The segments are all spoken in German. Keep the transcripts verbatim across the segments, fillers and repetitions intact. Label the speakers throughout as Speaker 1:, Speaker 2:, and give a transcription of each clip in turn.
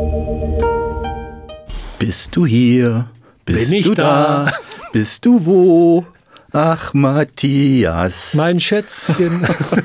Speaker 1: Bist du hier? Bist
Speaker 2: Bin ich
Speaker 1: du
Speaker 2: da?
Speaker 1: da? Bist du wo? Ach, Matthias.
Speaker 2: Mein Schätzchen.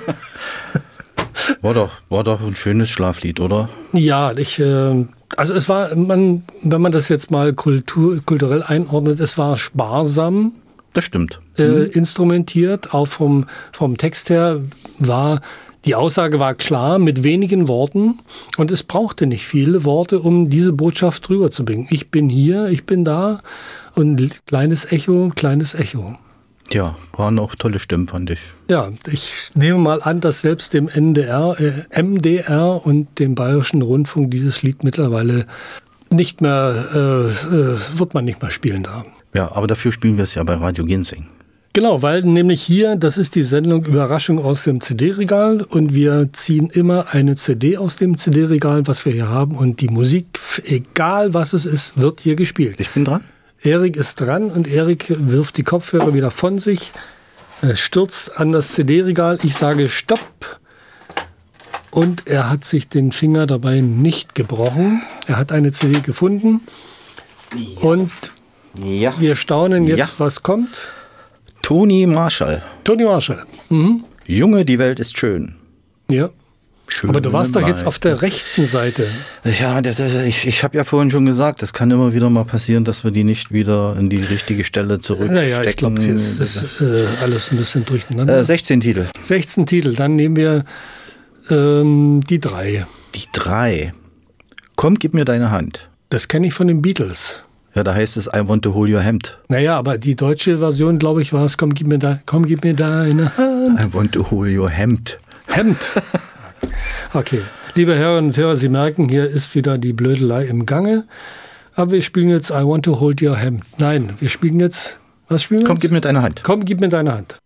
Speaker 1: War doch, war doch ein schönes Schlaflied, oder?
Speaker 2: Ja, ich, äh, also es war, man, wenn man das jetzt mal kultur, kulturell einordnet, es war sparsam
Speaker 1: Das stimmt.
Speaker 2: äh, mhm. instrumentiert, auch vom, vom Text her war, die Aussage war klar, mit wenigen Worten, und es brauchte nicht viele Worte, um diese Botschaft rüberzubringen. Ich bin hier, ich bin da, und kleines Echo, kleines Echo.
Speaker 1: Ja, waren auch tolle Stimmen, fand ich.
Speaker 2: Ja, ich nehme mal an, dass selbst dem N D R, äh, M D R und dem Bayerischen Rundfunk dieses Lied mittlerweile nicht mehr, äh, äh, wird man nicht mehr spielen da.
Speaker 1: Ja, aber dafür spielen wir es ja bei Radio Ginseng.
Speaker 2: Genau, weil nämlich hier, das ist die Sendung Überraschung aus dem C D-Regal, und wir ziehen immer eine C D aus dem C D-Regal, was wir hier haben, und die Musik, egal was es ist, wird hier gespielt.
Speaker 1: Ich bin dran.
Speaker 2: Erik ist dran, und Erik wirft die Kopfhörer wieder von sich, stürzt an das C D-Regal. Ich sage Stopp, und er hat sich den Finger dabei nicht gebrochen. Er hat eine C D gefunden, ja. Und ja. Wir staunen jetzt, ja. Was kommt.
Speaker 1: Toni Marshall.
Speaker 2: Toni Marshall. Mhm.
Speaker 1: Junge, die Welt ist schön.
Speaker 2: Ja.
Speaker 1: Schön.
Speaker 2: Aber du warst doch jetzt auf der rechten Seite.
Speaker 1: Ja, das, ich, ich habe ja vorhin schon gesagt, das kann immer wieder mal passieren, dass wir die nicht wieder in die richtige Stelle zurückstecken.
Speaker 2: Naja, ich glaube, jetzt ist äh, alles ein bisschen durcheinander.
Speaker 1: Äh, sechzehn Titel.
Speaker 2: sechzehn Titel, dann nehmen wir ähm, die drei.
Speaker 1: Die drei. Komm, gib mir deine Hand.
Speaker 2: Das kenne ich von den Beatles.
Speaker 1: Ja, da heißt es I want to hold your hand.
Speaker 2: Naja, aber die deutsche Version, glaube ich, war es, komm, gib mir da, komm, gib mir deine Hand.
Speaker 1: I want to hold your Hemd.
Speaker 2: Hemd. Okay, liebe Hörerinnen und Hörer, Sie merken, hier ist wieder die Blödelei im Gange. Aber wir spielen jetzt I want to hold your hand. Nein, wir spielen jetzt, was spielen wir
Speaker 1: Komm,
Speaker 2: jetzt?
Speaker 1: gib mir deine Hand.
Speaker 2: Komm, gib mir deine Hand.